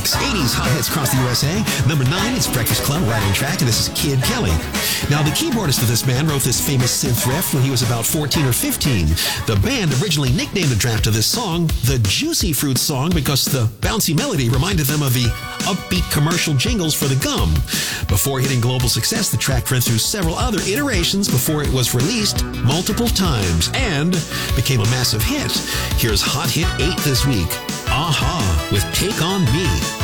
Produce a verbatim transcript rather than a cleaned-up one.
six, eighties hot hits across the U S A. Number nine, it's Breakfast Club, right on track, and this is Kid Kelly. Now, the keyboardist of this band wrote this famous synth riff when he was about fourteen or fifteen. The band originally nicknamed the draft of this song the Juicy Fruit Song because the bouncy melody reminded them of the upbeat commercial jingles for the gum. Before hitting global success, the track went through several other iterations before it was released multiple times and became a massive hit. Here's Hot Hit eight this week. A-ha with Take On Me.